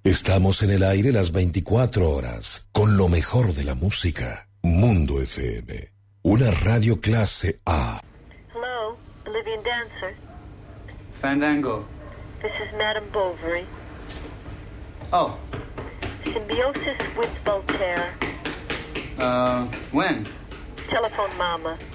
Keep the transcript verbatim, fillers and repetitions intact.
Estamos en el aire las veinticuatro horas, con lo mejor de la música. Mundo F M, una radio clase A. Hello, Bolivian Dancer. Fandango. This is Madame Bovary. Oh. Symbiosis with Voltaire. Uh, when? Telephone Mama.